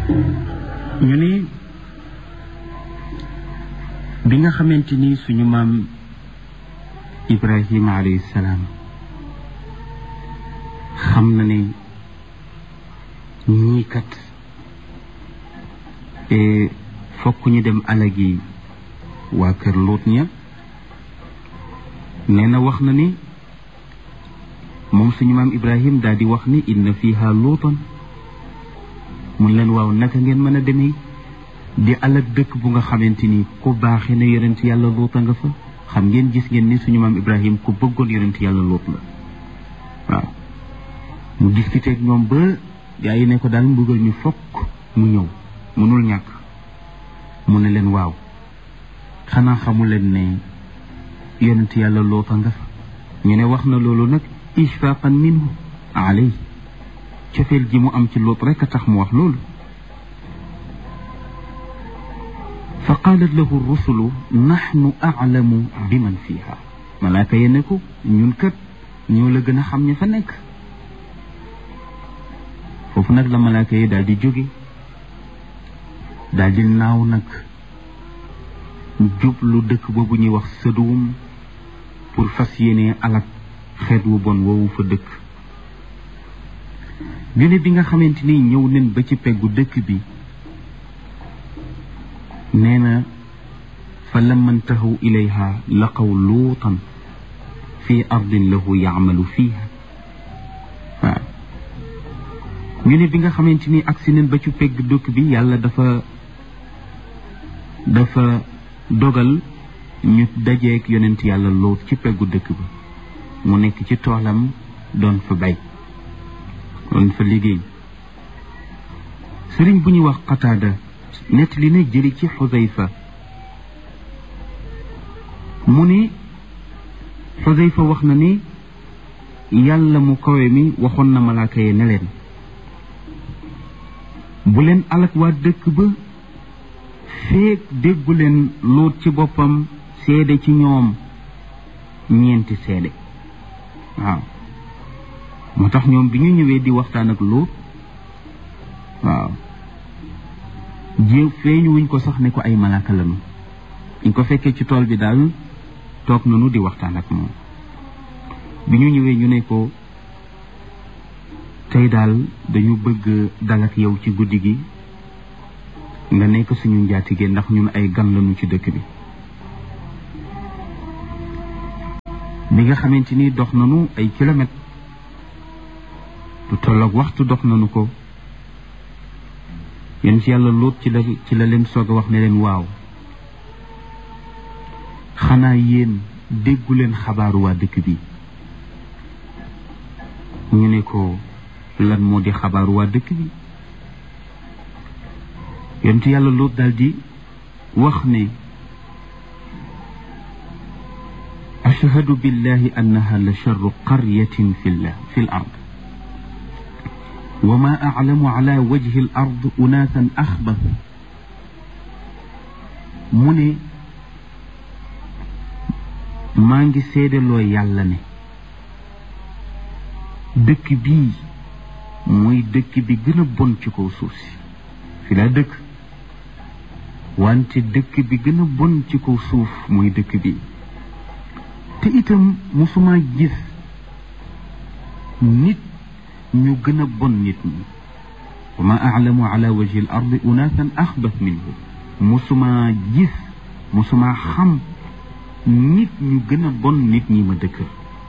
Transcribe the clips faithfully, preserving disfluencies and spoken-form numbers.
ñu ne bi nga xamante ni suñu maam Ibrahima alayhi salaam xam na ne ñii kat fokk ñu dem alagi waa kër Luut ña nee na wax na ni moom suñu maam Ibrahim daal di wax ni inna fiha luutan mun leen waaw naka ngeen mën a demee di alag dëkk bu nga xamante ni ku baaxee ne yonent yàlla Luuta nga fa xam ngeen gis ngeen ni suñu maam Ibrahim ku bëggoon yonent yàlla Luut la waaw mu discuté ak ñoom ba gaa yi ne ko daal mbugal mi fokk mu ñëw mënul ñàkk mu ne leen waaw xanaa xamu leen ne yonent yàlla Luuta nga fa ñu ne wax na loolu nag ishfaqan minhu alay cofeel ji mu am ci Luut rekk a tax mu wax loolu fa qaalat lahu rusulu naxnu aclamu bi man fiiha malaaka ye ne ko ñun kat ñoo la gën a xam ña fa nekk foofu nag la malaaka yi daal di jóge daal di naaw nag jublu dëkk boobu ñuy wax Sodom pour fas yéene alak xeet wu bon woowu fa dëkk ñu ne bi nga xamante ni ñëw nen ba ci peggu dëkk bi nee na fa lamma ntahaw ilayha laqaw luutan fi ardin lahu yaamalu fiiha waaw ñu ne bi nga xamante ni agsi nen ba ci pegg dëkk bi yàlla dafa dafa dogal ñu dajeek yonent yàlla Luut ci peggu dëkk ba mu nekk ci toolam doon fa bay doon fa liggéey sëriñ bu ñuy wax Qataada nett li na jëli ci Xudayfa mu ne Xudayfa wax na ni yàlla mu kawe mi waxoon na malaaka yi ne leen bu leen alak waa dëkk ba feek déggu leen Luut ci boppam seede ci ñoom ñeenti seede waaw moo tax ñoom bi ñu ñëwee di waxtaan ak Luut waaw jéew feeñu wuñ ko sax ne ko ay malaaka lañu ñu ko fekkee ci tool bi daal toog nañu di waxtaan ak moom bi ñu ñëwee ñu ne ko tey daal dañu bëgg dal ak yow ci guddi gi nga nekk suñu njaatige ndax ñun ay gan lañu ci dëkk bi bi nga xamante ni dox nañu ay kilomètres lu tolloog waxtu dox nañu ko yéen ci yàlla Luut ci la ci la leen soog a wax ne leen waaw xanaa yéen déggu leen xabaaru waa dëkk bi ñu ne ko lan moo di xabaaru waa dëkk bi yéen ci yàlla Luut daal di wax ne ashhadu billahi annaha la charru qaryatin fi l fi l ard wa ma aclamu ala wajhi l ard unaasan axbas mu ne maa ngi seedaloo yàlla ne dëkk bii mooy dëkk bi gën a bon ci kaw suuf si fi laa dëkk wante dëkk bi gën a bon ci kaw suuf mooy dëkk bi te itam musuma gis nit ñu gën a bon nit ñi wa ma aclamu ala wajhi l ardi unaasan axbas minhu musuma gis musuma xam nit ñu gën a bon nit ñi ma dëkk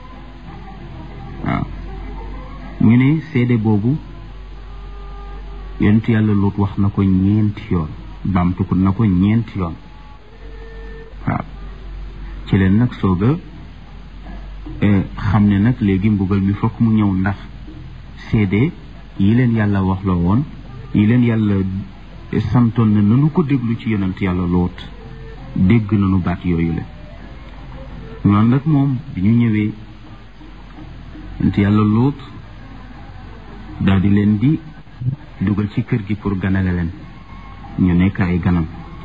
waaw ñu ne seede boobu yonent yàlla Luut wax na ko ñeenti yoon baamtu ko na ko ñeenti yoon waaw ci leen nag sooga xam ne nag léegi mbugal mi fokk mu ñëw ndax seede yi leen yàlla wax la woon yi leen yàlla santoon na nanu ko déglu ci yonent yàlla Luut dégg nanu baat yooyu la noonu nag moom bi ñu ñëwee yonent yàlla Luut daal di leen di dugal ci kër gi pour ganale leen ñu nekk ay ganam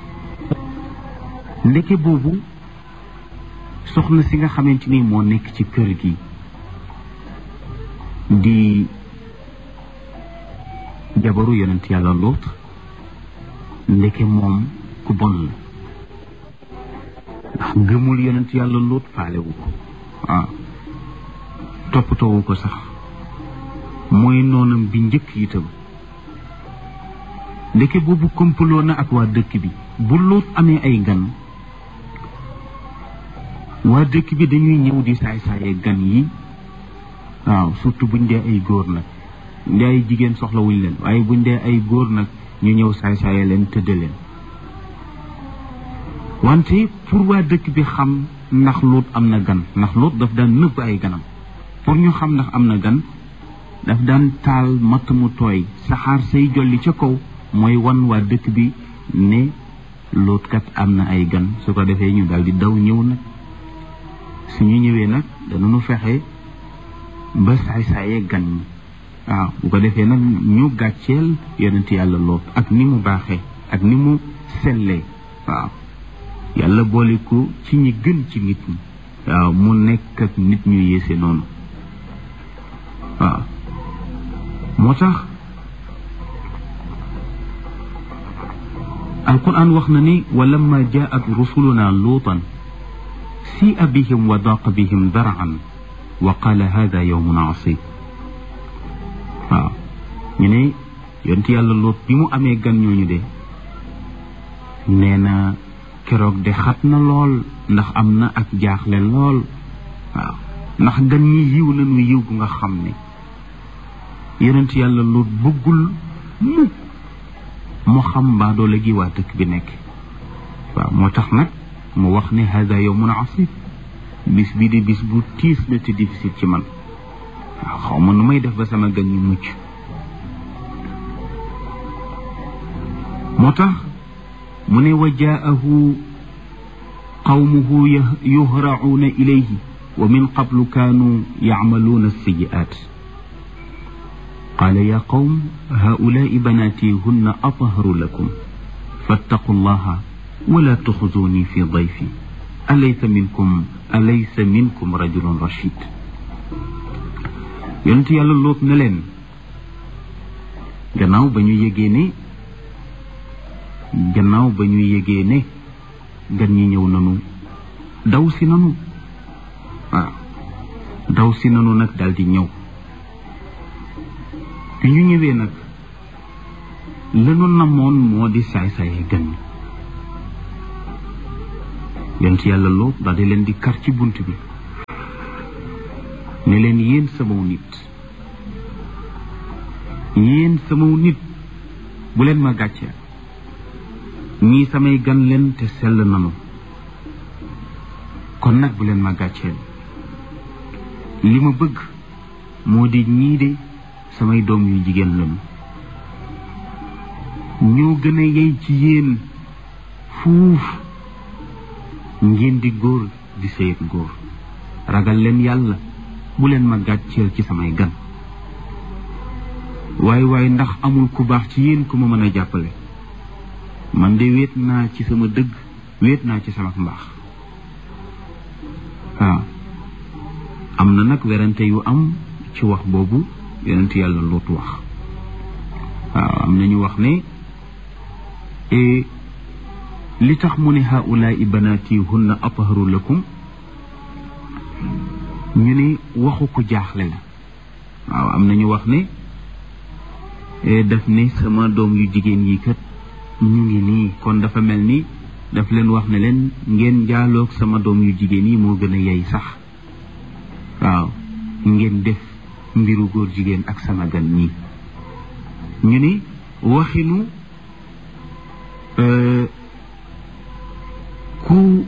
ndeke boobu soxna si nga xamante ni moo nekk ci kër gi di jabaru yonent yàlla Luut ndeke moom ku bon la ndax ngëmul yonent yàlla Luut faalewu ko waaw toppatoowu ko sax mooy noonam bi njëkk itam ndeke boobu kompaloo na ak waa dëkk bi bu Luut amee ay gan waa dëkk bi dañuy ñëw di saay-saaye gan yi waaw surtout buñ dee ay góor nag ndee ay jigéen soxlawuñ leen waaye buñ dee ay góor nag ñu ñëw saay-saaye leen tëdde leen wante pour waa dëkk bi xam ndax Luut am na gan ndax Luut daf daan nëbb ay ganam pour ñu xam ndax am na gan daf daan taal matt mu tooy saxaar say jolli ca kaw mooy wan waa dëkk bi ne Luut kat am na ay gan su ko defee ñu daal di daw ñëw nag suñu ñëwee nag danañu fexe ba saay-saaye gan ñi waaw bu ko defee nag ñu gàcceel yonent yàlla Luut ak ni mu baaxee ak ni mu sellee waaw yàlla boole ko ci ñi gën ci nit ñi waaw mu nekk ak nit ñu yéese noonu waaw moo tax alquran wax na ni wa lamma jaat rusuluna luutan si'a bihim wa daqa bihim dar'an wa qala hada yawmun asib waaw ñu ne yonent yàlla Luut bi mu amee gan ñooñu de nee na keroog de xat na lool ndax am na ak jaaxle lool waaw ndax gan ñi yiw nañu yiw gu nga xam ne yonent yàlla Luut bëggul mu mu xam mbaa doole gi waa dëkk bi nekk waaw moo tax nag mu wax ne hada yawmun asib bis bii de bis bu tiis la te difficile ci man waaw xaw ma nu may def ba sama gan ñi mucc moo tax mu ne wa jaahu qawmuhu yuhracuuna ilayhi wa min qablu kaanu yacmaluuna alsiyi'aat qaala yaa qawm haa'ulaa'i banaatii hunna atharu lakum fattaqu llaha wala tuxzuuni fi dayfi alaysa minkum alaysa minkum rajulun rashid yonent yàlla Luut ne leen gannaaw ba ñu yégee ne gannaaw ba ñu yégee ne gan ñi ñëw nanu daw si nanu waaw daw si nanu nag daal di ñëw bi ñu ñëwee nag lanu namoon moo di saay-saaye gan ñi yonent yàlla Luut daal di leen di kar ci bunt bi ne leen yéen samaw nit yéen samaw nit bu leen ma gàcceel ñii samay gan leen te sell nanu kon nag bu leen ma gàcceel li ma bëgg moo di ñii de samay doom yu jigéen lañu ñoo gën a yey ci yéen fuuf ngeen di góor di sëyat góor ragal leen yàlla bu leen ma gàcceel ci samay gan waaye waaye ndax amul ku baax ci yéen ku ma mën a jàppale man de wéet naa ci sama dëgg wéet naa ci sama mbaax waaw am na nag werante yu am ci wax boobu yonent yàlla Luut wax waaw am na ñu wax ne li tax mu ne haa'ulaa'i banaati hunna atharu lakum ñu ne waxu ko jaaxle la waaw am na ñu wax ne daf ne sama doom yu jigéen yi kat ñu ngi nii kon dafa mel ni daf leen wax ne leen ngeen jaaloog sama doom yu jigéen yi moo gën a yey sax waaw ngeen def mbiru góor jigéen ak sama gan ñi ñu ni waxinu ku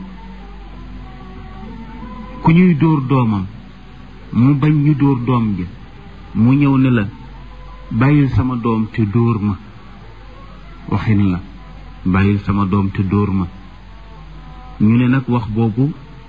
ku ñuy dóor doomam mu bañ ñu dóor doom ja mu ñëw ne la bàyyil sama doom te dóor ma waxin la bàyyil sama doom te dóor ma ñu ne nag wax boobu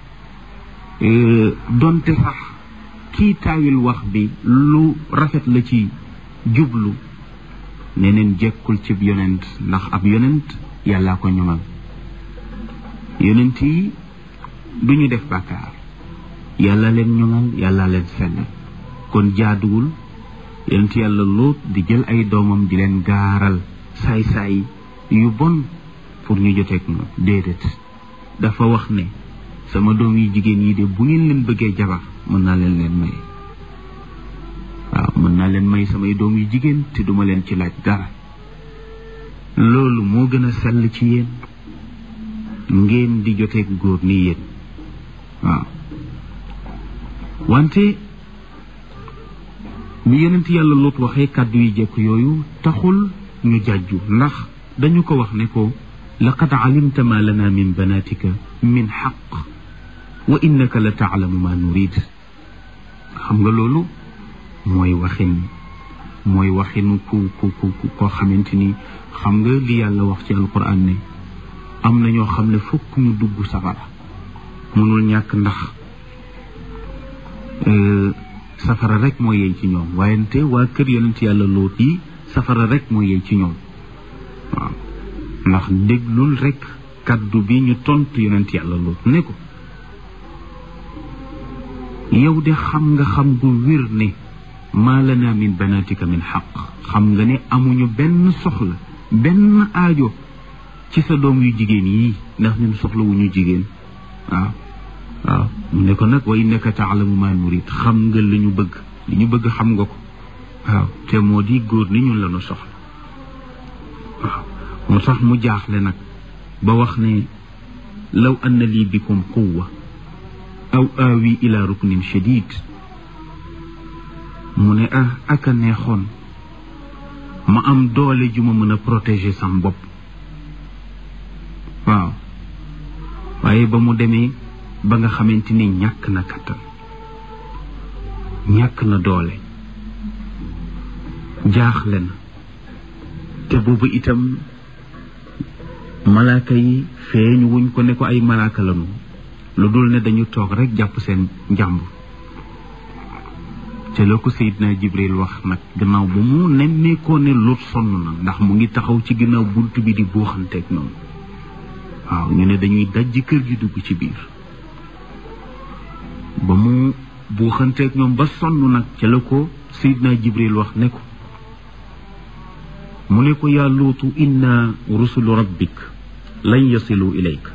donte sax kii taawil wax bi lu rafet la ci jublu ne neen jekkul cib yonent ndax ab yonent yàllaa ko ñoŋal yonent yi duñu def bàkkaar yàlla leen ñoŋal yàlla leen sell kon jaaduwul yonent yàlla Luut di jël ay doomam di leen gaaral saay-saay yu bon pour ñu joteeg moom déedéet dafa wax ne sama doom yi jigéen yi de bu ngeen leen bëggee jabar mën naa leen leen may waaw mën naa leen may samay doom yu jigéen te duma leen ci laaj dara loolu moo gën a sell ci yéen ngeen di joteeg góor ni yéen waaw wante ni yonent yàlla Luut waxee kàddu yi jekk yooyu taxul ñu jàjju ndax dañu ko wax ne ko laqad alimta ma lana min banatika min xaq wa innaka la taalamu ma nurid xam nga loolu mooy waxin mooy waxinu ku ku ku koo xamante ni xam nga li yàlla wax ci alquran ne am na ñoo xam ne fokk ñu dugg safara mënul ñàkk ndax safara rek moo yey ci ñoom waayante waa kër yonent yàlla Luut yi safara rek moo yey ci ñoom waaw ndax déglul rek kaddu bi ñu tontu yonent yàlla Luut ne ko yow de xam nga xam gu wér ne maa lana min banatika min xaq xam nga ne amuñu benn soxla benn aajo ci sa doom yu jigéen yii ndax ñun soxla wu ñu jigéen waaw waaw mu ne ko nag wa innaka taalamu ma nurid xam nga li ñu bëgg li ñu bëgg xam nga ko waaw te moo di góor ni ñun la ñu soxla waaw moo tax mu jaaxle nag ba wax ne law anna lii bikum quwwa aw aawi ila ruknin shadid mu ne ah aka neexoon ma am doole ju ma mën a protéger sam bopp waaw waaye ba mu demee ba nga xamante ni ñàkk na kattan ñàkk na doole jaaxle na te boobu itam malaaka yi feeñu wuñ ko ne ko ay malaaka lañu lu dul ne dañu toog rek jàpp seen njàmbur te la ko Seydina Jibril wax nag gannaaw ba mu nemmeekoo ne Luut sonn na ndax mu ngi taxaw ci ginnaaw bunt bi di buuxanteeg noonu waaw ñu ne dañuy dajji kër gi dugg ci biir ba mu buuxanteeg ñoom ba sonn nag ca la ko Seydina Jibril wax ne ko mu ne ko yaa Luutu inna rusulu rabbik lan yasilu ilayk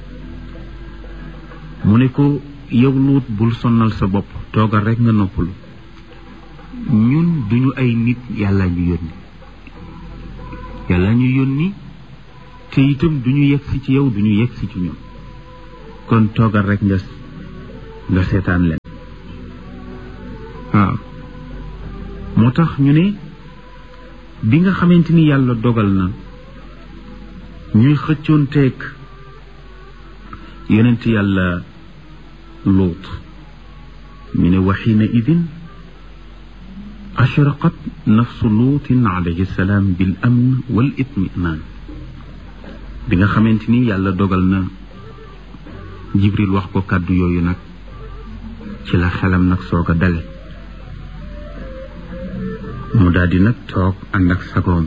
mu ne ko yow Luut bul sonnal sa bopp toogal rek nga noppalu ñun duñu ay nit yàlla ñu yónni yàlla ñu yónni te itam duñu yegsi ci yow duñu yegsi ci ñun kon toogal rek nga nga seetaan leen waaw moo tax ñu ne bi nga xamante ni yàlla dogal na ñuy xëccoonteeg yonent yàlla Luut ñu ne waxiina idin ashraqat nafsu luutin alayhi salaam bil amn wal itminaan bi nga xamante ni yàlla dogal na Jibril wax ko kàddu yooyu nag ci la xelam nag soog a dale mu daldi nag toog ànd ak sagoom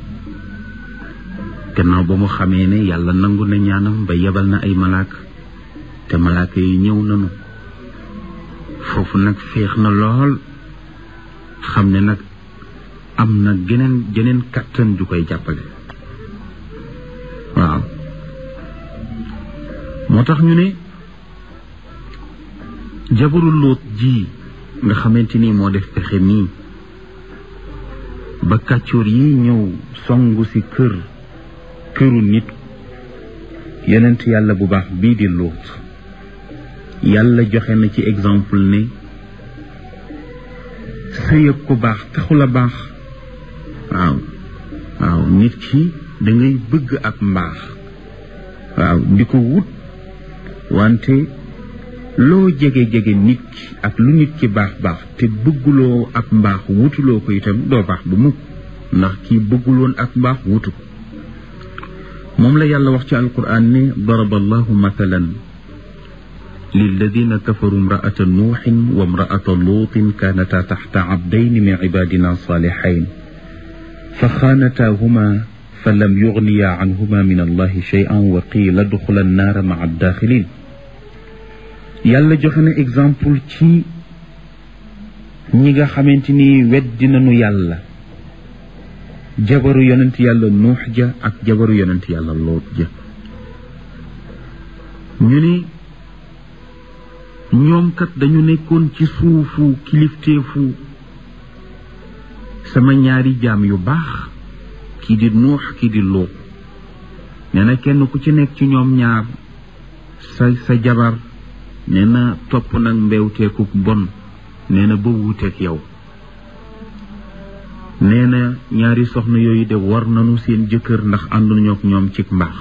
gannaaw ba mu xamee ne yàlla nangu na ñaanam ba yebal na ay malaaka te malaaka yi ñëw nañu foofu nag féex na lool xam ne nag am na geneen geneen kàttan ju koy jàppale waaw moo tax ñu ne jabaru Luut ji nga xamante ni moo def pexe nii ba kàccoor yi ñëw songu ci kër këru nit yonent yàlla bu baax bii di Luut yàlla joxe na ci exemple ne sëy ak ku baax taxul a baax waaw waaw nit ki da ngay bëgg ak mbaax waaw di ko wut wante loo jege-jege nit ki ak lu nit ki baax baax te bëgguloo ak mbaax wutuloo ko itam doo baax bu mukk ndax kii bëgguloon ak mbaax wutu ko moom la yàlla wax ci alquran ne daraba allahu mathalan lilladina kafaru imraata nuuxin wa imraata luutin kaanata taxta abdayni min cibaadina saalixayn fa xaanataahuma fa lam yugniya canhuma min allahi shay'an wa qiila duxula annaara maca addaaxilin yàlla joxe na exemple ci ñi nga xamante ni weddi nañu yàlla jabaru yonent yàlla nuux ja ak jabaru yonent yàlla loot ja. ñu ni ñoom kat dañu nekkoon ci suufu kilifteefu sama ñaari jaam yu baax kii di nuux kii di loot. nee na kenn ku ci nekk ci ñoom ñaar sa sa jabar nee na topp nag mbewteeku bon nee na ba wuuteeg yow. nee na ñaari soxna yooyu de war nañu seen jëkkër ndax ànduñu ak ñoom ci mbaax.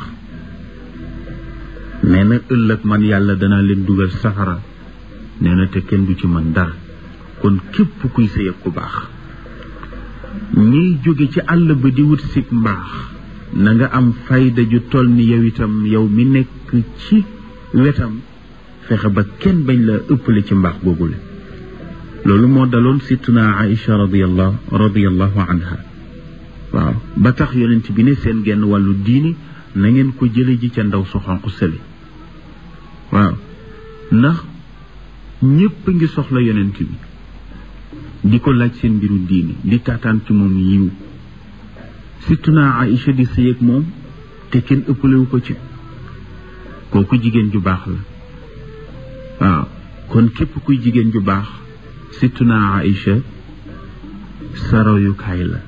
nee na ëllëg man yàlla danaa leen dugal safara nee na te kenn du ci mën dara. kon képp kuy sëy ak ku baax ñiy jóge ci àll ba di wut si mbaax na nga am fayda ju toll ni yow itam yow mi nekk ci wetam fexe ba kenn bañ la ëppale ci mbaax googule. loolu moo daloon sittuna Aïcha radiyallahu radiyallahu anha. waaw ba tax yonent bi ne seen genn wàllu diini na ngeen ko jële ji ca ndaw su xonq sëli. waaw ndax ñépp ngi soxla yonent bi di ko laaj seen mbiru diini di taataan ci moom yiw. sittuna Aïcha di sëy ak moom te kenn ëppalewu ko ci. kooku jigéen ju baax la. waaw kon képp kuy jigéen ju baax sittuna Aïcha sa royukaay la.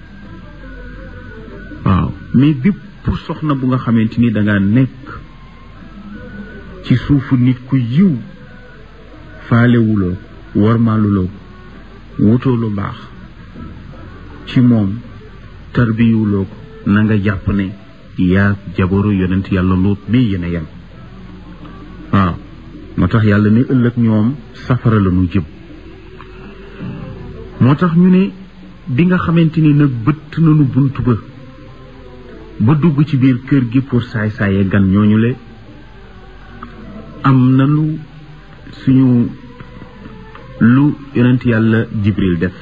waaw mais bépp soxna bu nga xamante ni danga nekk ci suufu nit ku yiw faalewuloo warmaaluloo wutoo lu baax ci moom tarbiyuloo ko na nga jàpp ne yaa jabaru yonent yàlla Luut bi yéen a yem. waaw moo tax yàlla ne ëllëg ñoom safara la ñu jëm. moo tax ñu ne bi nga xamante ni nag bëtt nañu bunt ba ba dugg ci biir kër gi pour saay saaye gan ñooñu le am nañu suñu lu yonent yàlla Jibril def.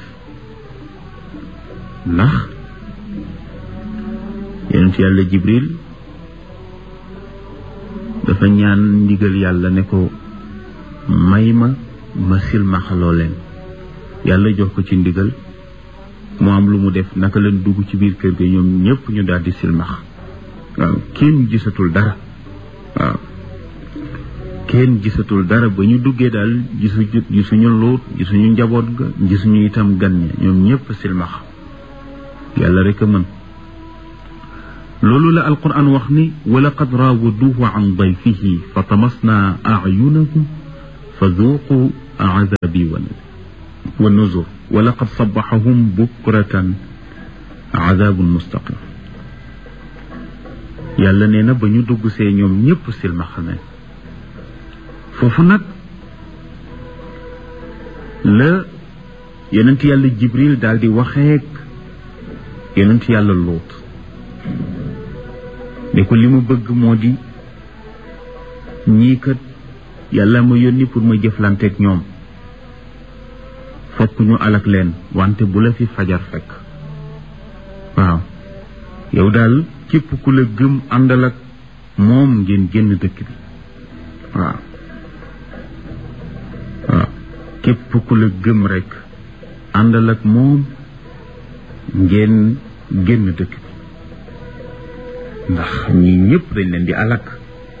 ndax yonent yàlla Jibril dafa ñaan ndigal yàlla ne ko may ma ma silmaxaloo leen. yàlla jox ko ci ndigal mu am lu mu def naka leen dugg ci biir kër gi ñoom ñëpp ñu daal di silmax. waaw kenn gisatul dara. waaw kenn gisatul dara ba ñu duggee daal gisu gisuñu Luut gisuñu njaboot ga gisuñu itam gan ña ñoom ñëpp silmax. yàlla rek a mën. loolu la alquran wax ni wa laqad raawaduuhu an dayfihi fa tamasna ayunahum fa duuqu azabi wa nuzur wa laqad sabaxahum bukratan azabun mustaqim. yàlla nee na ba ñu dugg see ñoom ñëpp silmaxa ne. foofu nag la yonent yàlla Jibril daal di waxeek yonent yàlla Luut ne ko li mu bëgg moo di ñii kat yàlla ma yónni pour ma jëflanteek ñoom fokk ñu alak leen wante bu la fi fajar fekk. waaw yow daal képp ku la gëm àndal ak moom ngeen génn dëkk bi. waaw waaw képp ku la gëm rekk àndal ak moom ngeen génn dëkk bi ndax ñi ñëpp dañ leen di alak.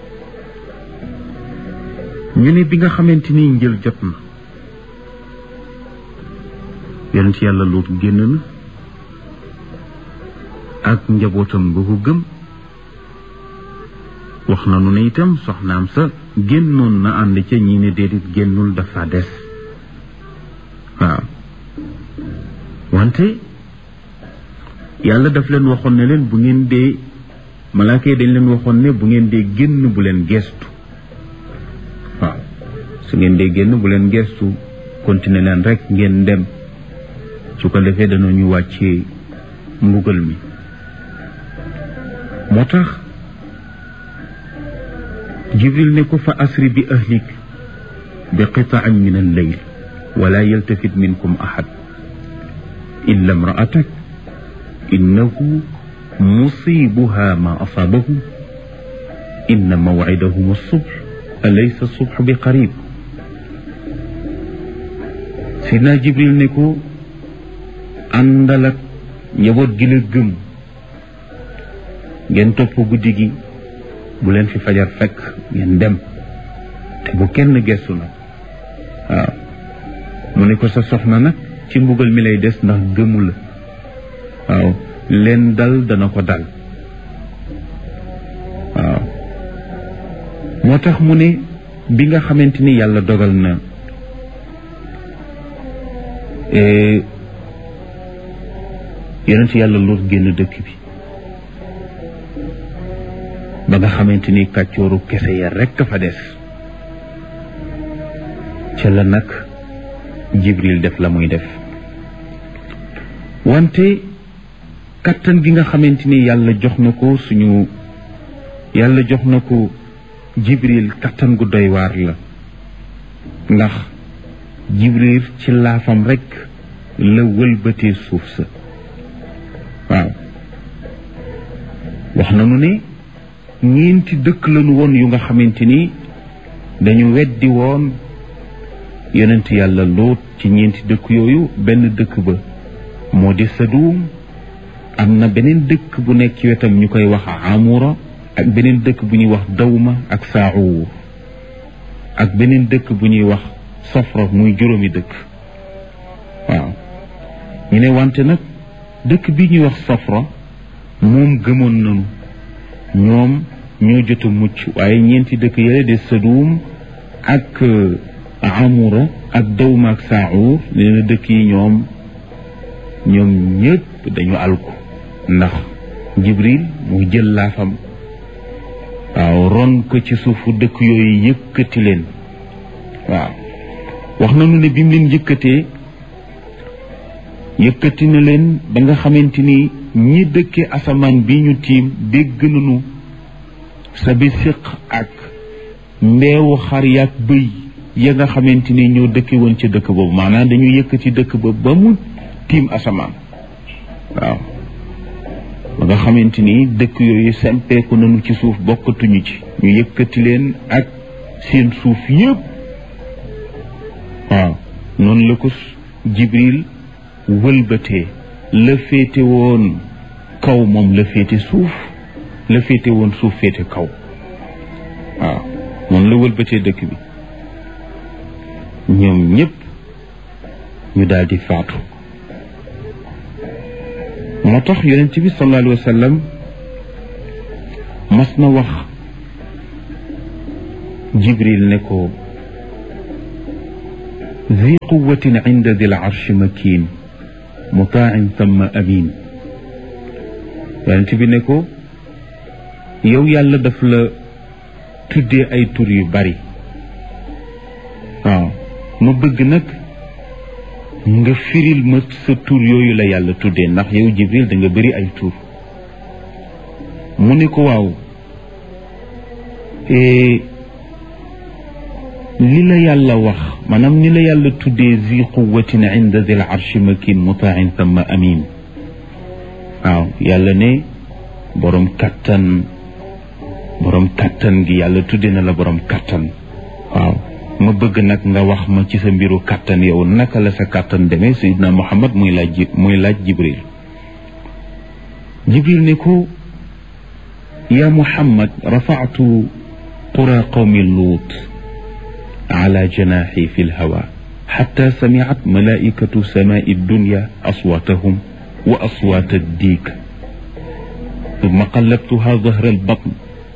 ñu ne bi nga xamante ni njël jot na yonent yàlla Luut génn na ak njabootam ba ko gëm. wax na nu ne itam soxnaam sa génnoon na ànd ca ñi ne déedéet génnul dafa des. waaw wante yàlla daf leen waxoon ne leen bu ngeen dee malaaka yi dañ leen waxoon ne bu ngeen dee génn bu leen geestu. waaw su ngeen dee génn bu leen geestu continuer leen rek ngeen dem su ko defee danañu wàccee mbugal mi. moo tax Jibril ne ko fa asri bi ahlik bi qita'in min al-layl wala yaltafit minkum ahad illa imra'atak innahu musibuha ma asabahu inna maw'idahum as-subh alaysa as-subh bi qarib. Sidna Jibril ne ko àndal ak njaboot gi la gëm ngeen topp guddi gi bu leen fi fajar fekk ngeen dem te bu kenn gestu nag waaw mu ne ko sa soxna nag ci mbugal mi lay des ndax gëmu la waaw leen dal dana ko dal waaw moo tax mu ne bi nga xamante ni yàlla dogal na yonent yàlla Luut génn dëkk bi ba nga xamante ni kàccooru kese ya rekk fa des ca la nag Jibril def la muy def wante kattan gi nga xamante ni yàlla jox na ko suñu yàlla jox na ko Jibril kattan gu doy waar la ndax Jibril ci laafam rekk la wëlbatee suuf sa waaw wax nañu ne ñeenti dëkk lañu woon yu nga xamante ni dañu weddi woon yonent yàlla Luut ci ñeenti dëkk yooyu benn dëkk ba moo di Sadum am na beneen dëkk bu nekk ci wetam ñu koy wax Amura ak beneen dëkk bu ñuy wax Dawma ak Saawur ak beneen dëkk bu ñuy wax Safra muy juróomi dëkk waaw ñu ne wante nag dëkk bi ñuy wax Safra moom gëmoon nañu ñoom ñoo jot a mucc waaye ñeenti dëkk yële de Sadum ak Amura ak Dawma ak Saawur nee na dëkk yi ñoom ñoom ñëpp dañu alku ndax Jibril mu jël laafam waaw ron ko ci suufu dëkk yooyu yëkkati leen waaw wax nañu ne bi mu leen yëkkatee yëkkati na leen ba nga xamante ni ñi dëkke asamaan bi ñu tiim dégg nañu sa bi siq ak mbeewu xar yaak bëy ya nga xamante ni ñoo dëkke woon ci dëkk boobu maanaam dañu yëkkati dëkk ba ba mu tiim asamaan waaw ba nga xamante ni dëkk yooyu sempeeku nañu ci suuf bokkatuñu ci ñu yëkkati leen ak seen suuf yëpp waaw noonu la ko Jibril wëlbatee la féete woon kaw moom la féete suuf la féete woon suuf féete kaw waaw noonu la wëlbatee dëkk bi ñoom ñëpp ñu daal di faatu moo tax yonent bi sallallahu alayhi wa sallam mas na wax Jibril ne ko ذي قوة عند ذي العرش مكين مطاع ثم أمين yonent bi ne ko yow yàlla daf la tuddee ay tur yu bari waaw ma bëgg nag nga firil ma sa tur yooyu la yàlla tuddee ndax yow Jibril da nga bëri ay tur mu ne ko waaw li la yàlla wax maanaam ni la yàlla tuddee zi quwwatin inda zil arshi makin mutain thumma amin waaw yàlla ne borom kattan borom kattan gi yàlla tuddee na la borom kattan waaw ma bëgg nag nga wax ma ci sa mbiru kattan yow naka la sa kattan demee Seydina Muhammad muy laaj muy laaj Jibril Jibril ne ko ya Muhammad rafa'tu qura qawmi Luut على جناحي في الهواء حتى سمعت ملائكة سماء الدنيا أصواتهم وأصوات الديك ثم قلبتها ظهر البطن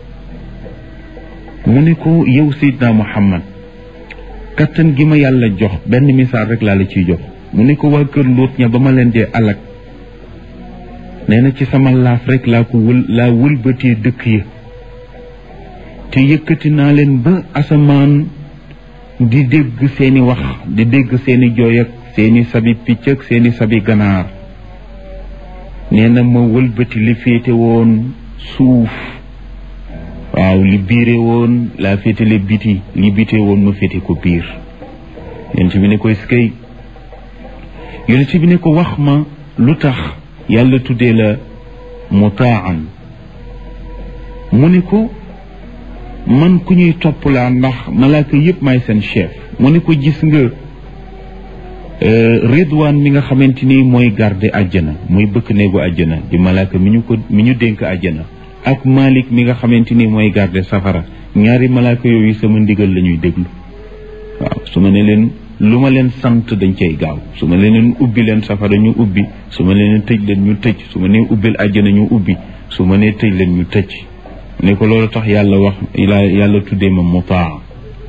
منكو يو سيدنا محمد كتن جما يالا جوخ بن مثال رك لا لا سي جوخ منكو وا كër Luut ña bama len dé alak néna ci sama laaf rek la ko wul la wulbeuti dëkk yi te yëkëti na len ba asamaan di dégg seeni wax di dégg seeni jooy ak seeni sabi picc ak seeni sabi ganaar nee na ma wëlbati li féete woon suuf waaw li biire woon laa féete le biti li bite woon ma féete ko biir yonent bi ne ko eskay yonent bi ne ko wax ma lu tax yàlla tuddee la mutaan mu ne ko man ku ñuy topp laa ndax malaaka yëpp may seen chef mu ne ko gis nga ridwaan mi nga xamante ni mooy garde àjjana mooy bëkk néegu àjjana di malaaka mi ñu ko mi ñu dénk àjjana ak Malik mi nga xamante ni mooy garde safara ñaari malaaka yooyu sama ndigal la ñuy déglu waaw su ma ne leen lu ma leen sant dañ cay gaaw su ma leen ubbi leen safara ñu ubbi su ma leen tëj leen ñu tëj su ma nee ubbil àjjana ñu ubbi su ma nee tëj leen ñu tëj ne ko loolu tax yàlla wax yàlla tuddee ma mutaa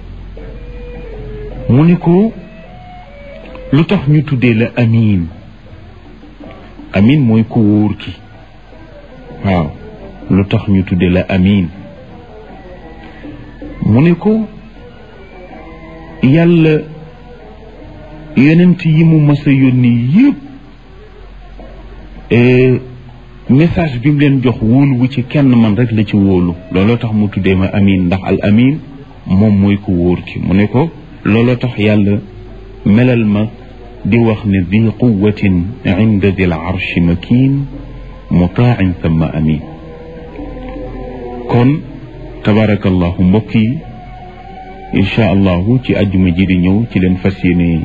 mu ne ko lu tax ñu tuddee la amin amin mooy ku wóor ki waaw lu tax ñu tuddee la amin mu ne ko yàlla yonent yi mu mas a yónni yëpp message bi mu leen jox wóolu wu ci kenn man rek la ci wóolu looloo tax mu tuddee ma amin ndax al amin moom mooy ku wóor ki mu ne ko looloo tax yàlla melal ma di wax ne di quwatin inda dil arshi makin mutaan thumma amin kon tabarakallahu mbokk yi incha allahu ci àjjuma ji di ñëw ci leen fas yéene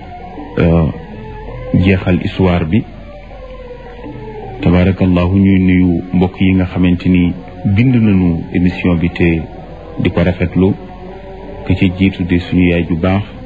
jeexal histoire bi tabarakallahu ñuy nuyu mbokk yi nga xamante ni bind nañu émission bi te di ko rafetlu ka ci jiitu de suñu yaay ju baax